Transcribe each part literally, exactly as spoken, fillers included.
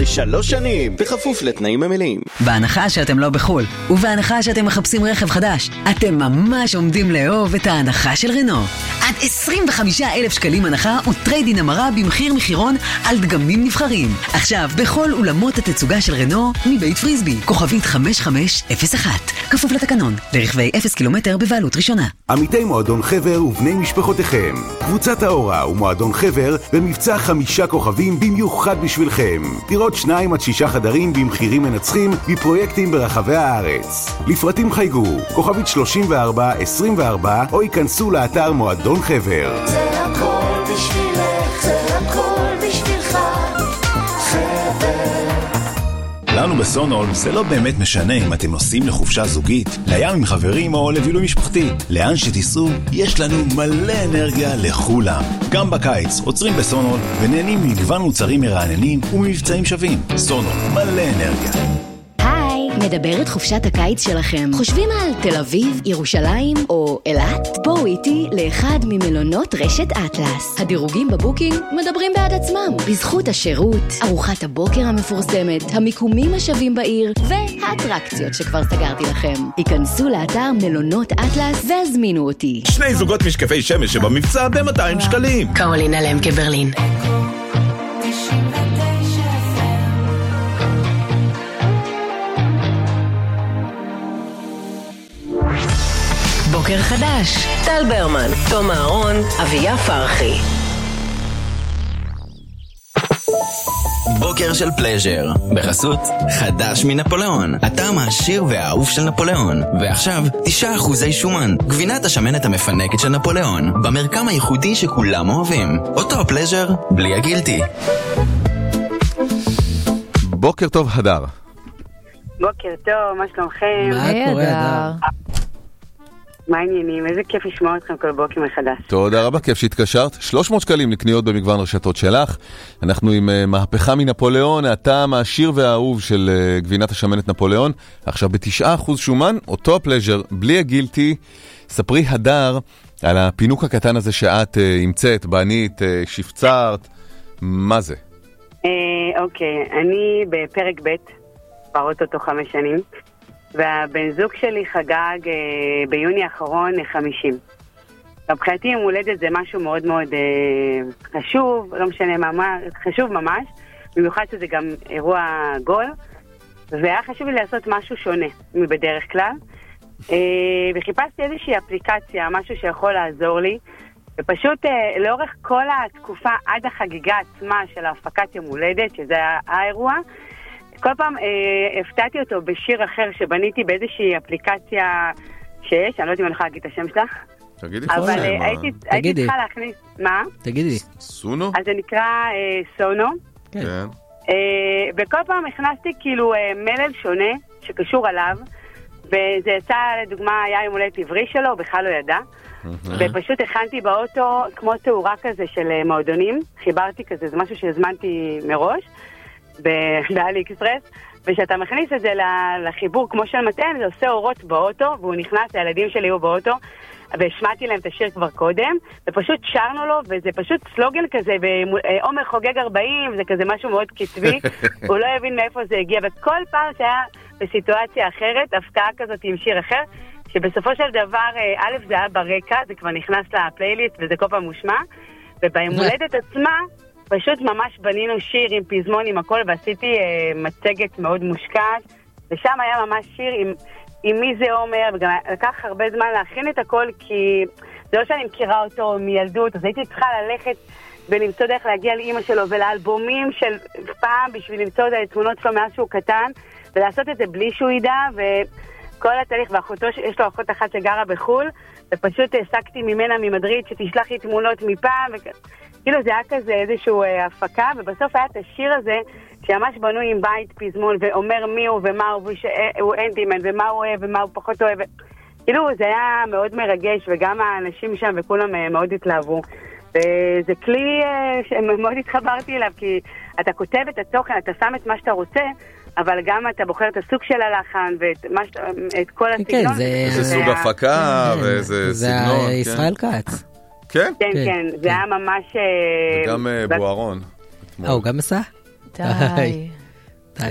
לשלוש שנים, בכפוף לתנאים המלאים. בהנחה שאתם לא בחול, ובהנחה שאתם מחפשים רכב חדש, אתם ממש עומדים לאהוב את ההנחה של רנו. עד עשרים וחמישה אלף שקלים הנחה וטריידין המרה במחיר מחירון על דגמים נבחרים. עכשיו, בכל אולמות התצוגה של רנו, מבית פריסבי, כוכבית חמש חמש אפס אחת. כפוף לתקנון, לרכבי אפס קילומטר בבעלות ראשונה. עמיתי מועדון חבר ובני משפחותיכם. קבוצת האורה ומועדון חבר במבצע חמישה כוכבים במיוחד בשבילכם. דירות שניים עד שישה חדרים במחירים מנצחים בפרויקטים ברחבי הארץ. לפרטים חייגו, כוכבית שלושים וארבע עשרים וארבע או ייכנסו לאתר מועדון חבר. זה הכל בשבילך, זה הכל בשבילך, חבר. לנו בסונול זה לא באמת משנה אם אתם נוסעים לחופשה זוגית, לים עם חברים או לבילוי משפחתי. לאן שתיסעו, יש לנו מלא אנרגיה לכולם. גם בקיץ עוצרים בסונול ונהנים ממגוון מוצרים מרעננים וממבצעים שווים. סונול, מלא אנרגיה. היי, מדברת חופשת הקיץ שלכם. חושבים על תל אביב, ירושלים או אילת? בואו איתי לאחד ממלונות רשת אטלס. הדירוגים בבוקינג מדברים בעד עצמם. בזכות השירות, ארוחת הבוקר המפורסמת, המיקומים השווים בעיר והאטרקציות שכבר סגרתי לכם. היכנסו לאתר מלונות אטלס והזמינו אותי. שני זוגות משקפי שמש שבמבצע ב-מאתיים שקלים. קרולינה למקה ברלין. בוקר חדש, טל ברמן, תום אהרון, אביה פרחי. בוקר של פלז'ר, בחסות חדש מנפוליאון, הטעם העשיר והאהוב של נפוליאון. ועכשיו תשעה אחוזי שומן, גבינת השמנת המפנקת של נפוליאון, במרקם הייחודי שכולם אוהבים. אותו פלז'ר בלי הגילטי. בוקר טוב הדר. בוקר טוב, מה שלומכם? מה קורה הדר? מה העניינים? איזה כיף לשמוע אתכם כל בוקר מחדש. תודה רבה, כיף שהתקשרת. שלוש מאות שקלים לקניות במגוון רשתות שלך. אנחנו עם uh, מהפכה מנפוליאון, הטעם העשיר והאהוב של uh, גבינת השמנת נפוליאון. עכשיו בתשעה אחוז שומן, אותו הפלז'ר, בלי הגילטי. ספרי הדר על הפינוק הקטן הזה שאת uh, המצאת, בנית, uh, שפצרת. מה זה? אה, אוקיי, אני בפרק ב' פרות אותו חמש שנים. והבן זוג שלי חגג אה, ביוני האחרון חמישים. מבחינתי יום הולדת זה משהו מאוד מאוד אה, חשוב, לא משנה מה, חשוב ממש, במיוחד שזה גם אירוע גול, והיה חשוב לי לעשות משהו שונה מבדרך כלל, אה, וחיפשתי איזושהי אפליקציה, משהו שיכול לעזור לי, ופשוט אה, לאורך כל התקופה עד החגיגה עצמה של ההפקת יום הולדת, שזה האירוע, כל פעם אה, הפתעתי אותו בשיר אחר שבניתי באיזושהי אפליקציה שיש, אני לא יודעת אם אני יכולה להגיד את השם שלך. תגידי. אבל אה, הייתי, הייתי צריכה להכניס, מה? תגידי. סונו? אז זה נקרא אה, סונו. כן. אה, וכל פעם הכנסתי כאילו אה, מלל שונה שקשור עליו, וזה יצא לדוגמה, היה יום הולדת עברי שלו, בכלל לא ידע. ופשוט הכנתי באוטו כמו תאורה כזה של אה, מועדונים, חיברתי כזה, זה משהו שהזמנתי מראש. באלי אקספרס, ושאתה מכניס את זה לחיבור כמו של מתן, זה עושה אורות באוטו, והוא נכנס, הילדים שלי היו באוטו, והשמעתי להם את השיר כבר קודם, ופשוט שרנו לו, וזה פשוט סלוגן כזה, ועומר חוגג ארבעים, זה כזה משהו מאוד קצבי, הוא לא הבין מאיפה זה הגיע, וכל פעם שהיה בסיטואציה אחרת, הפתעה כזאת עם שיר אחר, שבסופו של דבר, א' זה היה ברקע, זה כבר נכנס לפלייליסט, וזה כל פעם מושמע, וביום הולדת עצמה, פשוט ממש בנינו שיר עם פזמון, עם הכל, ועשיתי אה, מצגת מאוד מושקעת, ושם היה ממש שיר עם, עם מי זה אומר, וגם לקח הרבה זמן להכין את הכל, כי זה לא שאני מכירה אותו מילדות, אז הייתי צריכה ללכת ולמצוא דרך להגיע לאמא שלו, ולאלבומים של פעם, בשביל למצוא את התמונות שלו מאז שהוא קטן, ולעשות את זה בלי שהוא ידע, וכל התהליך, ואחותו, יש לו אחות אחת שגרה בחול, ופשוט העסקתי ממנה ממדריד, שתשלח לי תמונות מפעם, וכ... כאילו זה היה כזה איזשהו אה, הפקה, ובסוף היה את השיר הזה, שממש בנוי עם בית פזמון, ואומר מי הוא ומה הוא, שהוא אנטימן, ומה הוא אוהב ומה הוא פחות אוהב. כאילו זה היה מאוד מרגש, וגם האנשים שם וכולם אה, מאוד התלהבו. וזה כלי אה, שמאוד התחברתי אליו, כי אתה כותב את התוכן, אתה שם את מה שאתה רוצה, אבל גם אתה בוחר את הסוג של הלחן, ואת כל הסגנון. זה סוג הפקה, וזה סגנון. זה ישראל כץ. כן? כן, כן, זה היה ממש... וגם בוערון. אה, הוא גם עשה? די. בוודאי.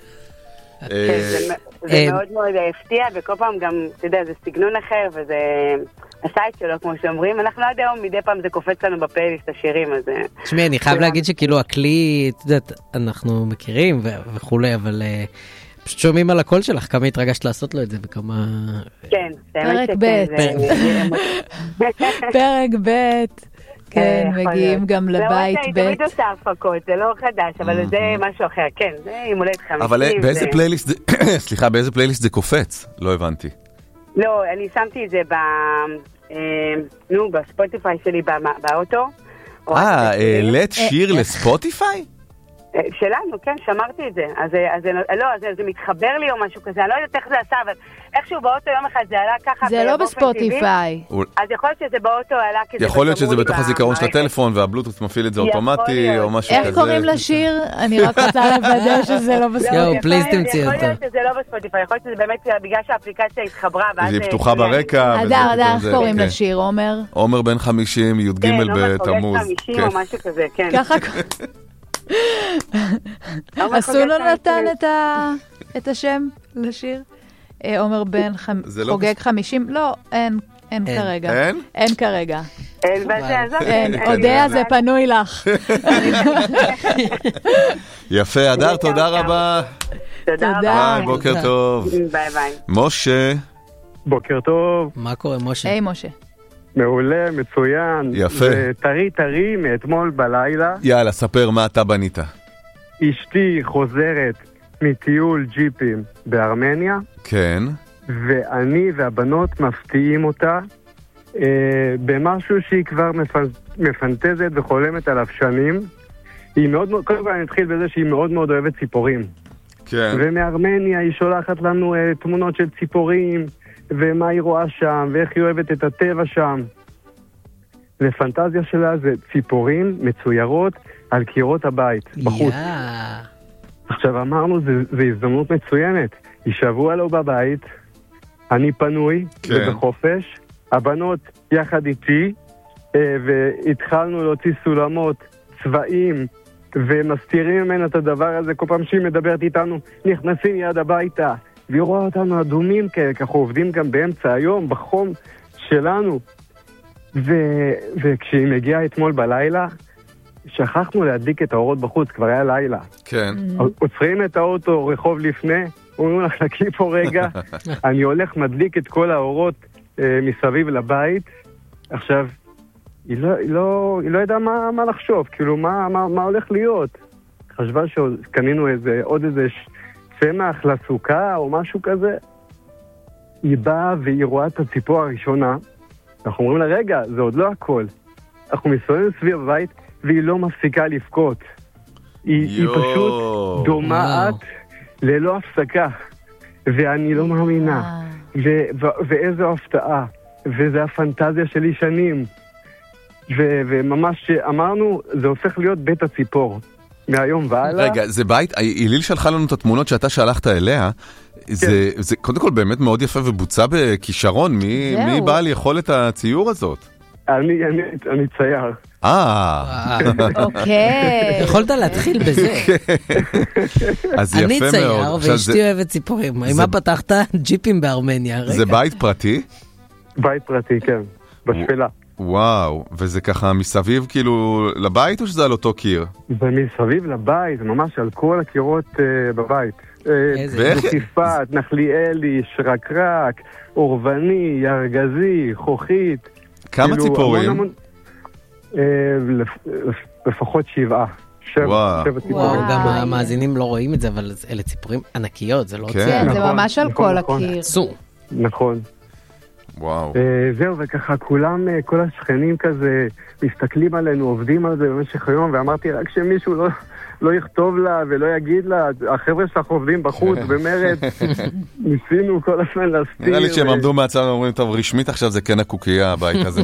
זה מאוד מאוד הפתיע, וכל פעם גם, אתה יודע, זה סגנון אחר, וזה הסייט שלו, כמו שאומרים. אנחנו עד היום, מדי פעם זה קופץ לנו בפלייליסט השירים, אז... תשמעי, אני חייב להגיד שכאילו הכלי, אתה יודעת, אנחנו מכירים וכולי, אבל פשוט שומעים על הקול שלך, כמה התרגשת לעשות לו את זה, וכמה... כן, פרק ב' פרק ב' כן, מגיעים גם לבית ב'. זה תמיד עושה הפקות, זה לא חדש, אבל זה משהו אחר, כן, זה עם הולדת חמישים. אבל באיזה פלייליסט, סליחה, באיזה פלייליסט זה קופץ? לא הבנתי. לא, אני שמתי את זה ב... נו, בספוטיפיי שלי באוטו. אה, העלית שיר לספוטיפיי? שלנו, כן, שמרתי את זה. אז לא, זה מתחבר לי או משהו כזה, אני לא יודעת איך זה עשה, אבל איכשהו באוטו יום אחד זה עלה ככה... זה לא בספוטיפיי. אז יכול להיות שזה באוטו עלה כזה... יכול להיות שזה בתוך הזיכרון של הטלפון, והבלוטוס מפעיל את זה אוטומטי, או משהו כזה. איך קוראים לשיר? אני רק רוצה לוודא שזה לא בספוטיפיי. פליז תמציא אותו. יכול להיות שזה לא בספוטיפיי, יכול להיות שזה באמת בגלל שהאפליקציה התחברה, ואז... היא פתוחה ברקע. אדר, אדר, איך קוראים לשיר, עומר? עומר בן חמישים, י' ג' בתמוז. ככה אסולו נתן את השם לשיר? עומר בן חוגג חמישים? לא, אין, אין כרגע. אין? אין כרגע. אין, אין, אודיה זה פנוי לך. יפה, אדר, תודה רבה. תודה רבה. בוקר טוב. ביי ביי. משה. בוקר טוב. מה קורה, משה? היי, משה. מעולה, מצוין. יפה. טרי טרי מאתמול בלילה. יאללה, ספר מה אתה בנית. אשתי חוזרת מטיול ג'יפים בארמניה. כן. ואני והבנות מפתיעים אותה אה, במשהו שהיא כבר מפנטזת וחולמת עליו שנים. היא מאוד, קודם כל אני אתחיל בזה שהיא מאוד מאוד אוהבת ציפורים. כן. ומארמניה היא שולחת לנו אה, תמונות של ציפורים, ומה היא רואה שם, ואיך היא אוהבת את הטבע שם. לפנטזיה שלה זה ציפורים מצוירות על קירות הבית, בחוץ. Yeah. עכשיו אמרנו, זה, זה הזדמנות מצוינת. היא שבוע לא בבית, אני פנוי, כן. ובחופש, הבנות יחד איתי, והתחלנו להוציא סולמות, צבעים, ומסתירים ממנה את הדבר הזה. כל פעם שהיא מדברת איתנו, נכנסים יד הביתה, והיא רואה אותנו אדומים כאלה, ככה עובדים גם באמצע היום, בחום שלנו. ו... וכשהיא מגיעה אתמול בלילה, שכחנו להדליק את האורות בחוץ, כבר היה לילה. כן. עוצרים את האוטו רחוב לפני, אומרים לך, לקי פה רגע, אני הולך מדליק את כל האורות אה, מסביב לבית. עכשיו, היא לא, היא לא, היא לא ידעה מה, מה לחשוב, כאילו, מה, מה, מה הולך להיות. חשבה שקנינו איזה, עוד איזה צמח לסוכה או משהו כזה. היא באה והיא רואה את הציפור הראשונה, אנחנו אומרים לה, רגע, זה עוד לא הכל. אנחנו מסתובבים סביב הבית, והיא לא מפסיקה לבכות. היא, היא פשוט דומעת ללא הפסקה. ואני לא מאמינה. ו- ו- ואיזו הפתעה. וזה הפנטזיה שלי שנים. ו- וממש אמרנו, זה הופך להיות בית הציפור. מהיום והלאה. רגע, זה בית, איליל שלחה לנו את התמונות שאתה שלחת אליה. זה, זה קודם כל באמת מאוד יפה ובוצע בכישרון. מי, מי בא ליכול את הציור הזאת? אני, אני, אני צייר. אה. אוקיי. יכולת להתחיל בזה. אז יפה מאוד. אני צייר ואשתי אוהבת ציפורים. מה פתחת? ג'יפים בארמניה. זה בית פרטי? בית פרטי, כן. בשפלה. וואו, וזה ככה מסביב כאילו לבית או שזה על אותו קיר? זה מסביב לבית, ממש על כל הקירות בבית. בחיפת, נחליאלי, שרקרק, אורבני, ירגזי, חוכית. כמה ציפורים? לפחות שבעה. וואו. גם המאזינים לא רואים את זה, אבל אלה ציפורים ענקיות, זה לא ציפור. כן, זה ממש על כל הקיר. עצום. נכון. וואו. זהו, וככה כולם, כל השכנים כזה, מסתכלים עלינו, עובדים על זה במשך היום, ואמרתי רק שמישהו לא... לא יכתוב לה ולא יגיד לה, החבר'ה שלך עובדים בחוץ במרד, ניסינו כל הזמן להסתיר. נראה לי שהם עמדו מהצד ואומרים, טוב, רשמית עכשיו זה כן הקוקייה, הבית הזה.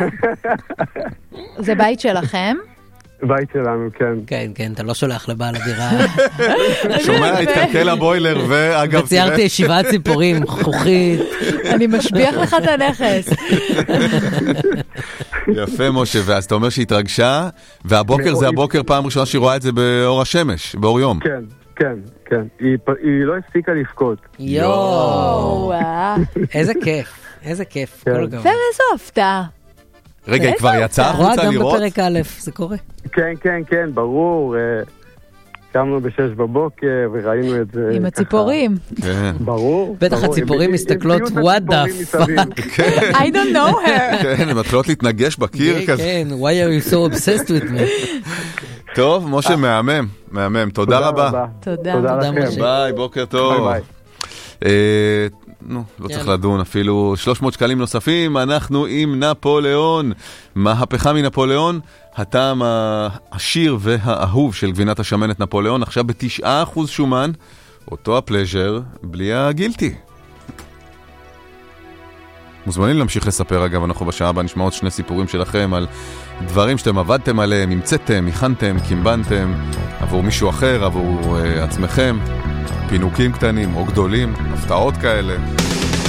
זה בית שלכם? בית שלנו, כן. כן, כן, אתה לא שולח לבעל הדירה. שומע, התקלקל הבוילר, ואגב... וציירתי שבעה ציפורים, חוכית. אני משביח לך את הנכס. יפה, משה, ואז אתה אומר שהיא התרגשה, והבוקר זה הבוקר פעם ראשונה שהיא רואה את זה באור השמש, באור יום. כן, כן, כן. היא, היא לא הפסיקה לבכות. יואו. איזה כיף, איזה כיף. כל הכבוד. ואיזו הפתעה. רגע, היא כבר יצאה החוצה לראות? רואה גם בפרק א', זה קורה. כן, כן, כן, ברור. קמנו בשש בבוקר וראינו את זה. עם הציפורים. כן. ברור. בטח הציפורים מסתכלות, what the fuck. I don't know her. כן, הן מתחילות להתנגש בקיר כזה. כן, why are you so obsessed with me? טוב, משה, מהמם, מהמם. תודה רבה. תודה. תודה, משה. ביי, בוקר טוב. ביי ביי. נו, לא צריך לדון, אפילו שלוש מאות שקלים נוספים, אנחנו עם נפוליאון. מהפכה מנפוליאון, הטעם העשיר והאהוב של גבינת השמנת נפוליאון, עכשיו ב-תשעה אחוז שומן, אותו הפלז'ר בלי הגילטי. מוזמנים להמשיך לספר, אגב, אנחנו בשעה הבאה נשמע עוד שני סיפורים שלכם על דברים שאתם עבדתם עליהם, המצאתם, הכנתם, קימבנתם, עבור מישהו אחר, עבור uh, עצמכם, פינוקים קטנים או גדולים, הפתעות כאלה.